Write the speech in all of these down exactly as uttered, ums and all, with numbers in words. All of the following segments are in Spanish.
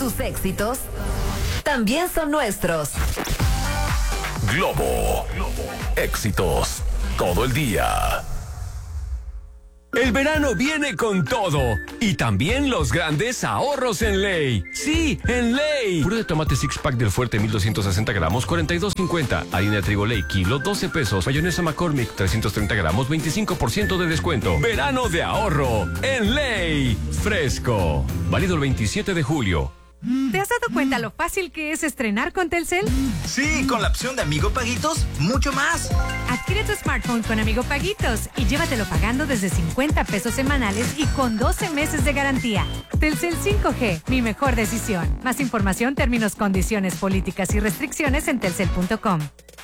Tus éxitos también son nuestros. Globo. Éxitos todo el día. El verano viene con todo y también los grandes ahorros en Ley. Sí, en Ley. Puré de tomate six pack del Fuerte mil doscientos sesenta gramos, cuarenta y dos cincuenta. Harina de trigo Ley kilo, doce pesos. Mayonesa McCormick trescientos treinta gramos, veinticinco por ciento de descuento. Verano de ahorro en Ley. Fresco. Válido el veintisiete de julio. ¿Te has dado cuenta lo fácil que es estrenar con Telcel? Sí, con la opción de Amigo Paguitos, mucho más. Adquiere tu smartphone con Amigo Paguitos y llévatelo pagando desde cincuenta pesos semanales y con doce meses de garantía. Telcel cinco G, mi mejor decisión. Más información, términos, condiciones, políticas y restricciones en telcel punto com.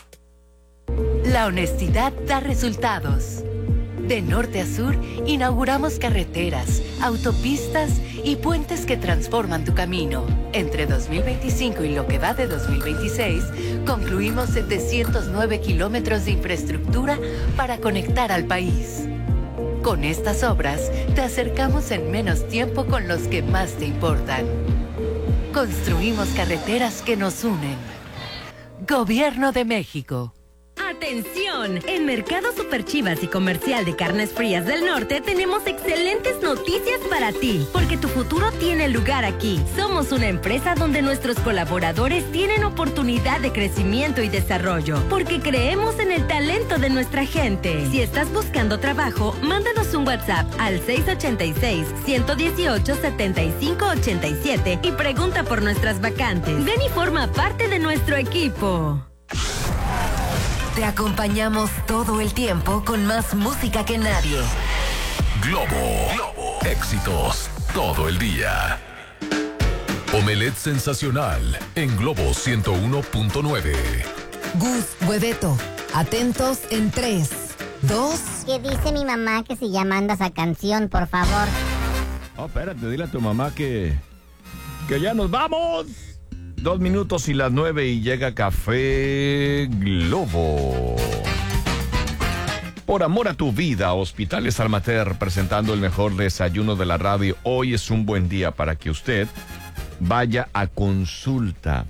La honestidad da resultados. De norte a sur, inauguramos carreteras, autopistas y puentes que transforman tu camino. Entre dos mil veinticinco y lo que va de dos mil veintiséis, concluimos setecientos nueve kilómetros de infraestructura para conectar al país. Con estas obras, te acercamos en menos tiempo con los que más te importan. Construimos carreteras que nos unen. Gobierno de México. ¡Atención! En Mercado Super Chivas y Comercial de Carnes Frías del Norte tenemos excelentes noticias para ti, porque tu futuro tiene lugar aquí. Somos una empresa donde nuestros colaboradores tienen oportunidad de crecimiento y desarrollo, porque creemos en el talento de nuestra gente. Si estás buscando trabajo, mándanos un WhatsApp al seis ocho seis, uno uno ocho, siete cinco ocho siete y pregunta por nuestras vacantes. Ven y forma parte de nuestro equipo. Te acompañamos todo el tiempo con más música que nadie. Globo. Globo. Éxitos todo el día. Omelette sensacional en Globo ciento uno punto nueve. Gus, Hueveto, atentos en tres, dos... ¿Qué dice mi mamá que se llama anda esa canción, por favor? Oh, espérate, dile a tu mamá que... que ya nos vamos. Dos minutos y las nueve y llega Café Globo. Por amor a tu vida, Hospitales Almater presentando el mejor desayuno de la radio. Hoy es un buen día para que usted vaya a consulta.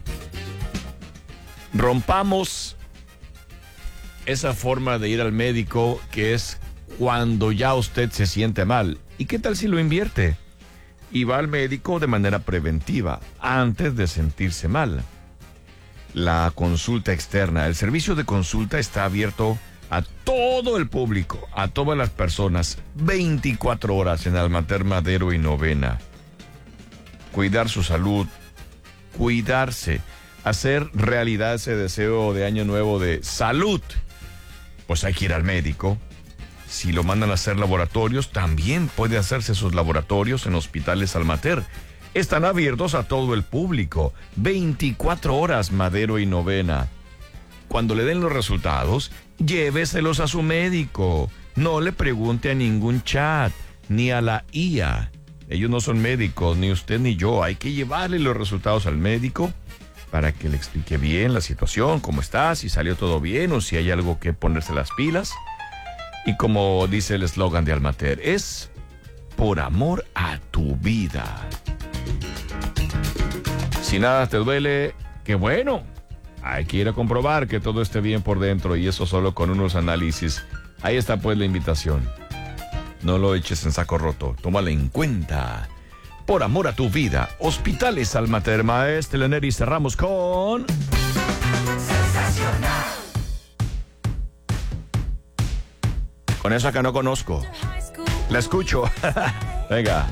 Rompamos esa forma de ir al médico que es cuando ya usted se siente mal. ¿Y qué tal si lo invierte? Y va al médico de manera preventiva, antes de sentirse mal. La consulta externa. El servicio de consulta está abierto a todo el público, a todas las personas, veinticuatro horas en Almater, Madero y Novena. Cuidar su salud, cuidarse, hacer realidad ese deseo de año nuevo de salud. Pues hay que ir al médico. Si lo mandan a hacer laboratorios, también puede hacerse sus laboratorios en Hospitales Almater. Están abiertos a todo el público, veinticuatro horas, Madero y Novena. Cuando le den los resultados, lléveselos a su médico. No le pregunte a ningún chat, ni a la I A. Ellos no son médicos, ni usted ni yo. Hay que llevarle los resultados al médico para que le explique bien la situación, cómo está, si salió todo bien o si hay algo que ponerse las pilas. Y como dice el eslogan de Almater, es por amor a tu vida. Si nada te duele, qué bueno. Hay que ir a comprobar que todo esté bien por dentro y eso solo con unos análisis. Ahí está pues la invitación. No lo eches en saco roto, tómala en cuenta. Por amor a tu vida, Hospitales Almater, Maestre Lener, y cerramos con... Sensacional. Con esa que no conozco. La escucho. Venga.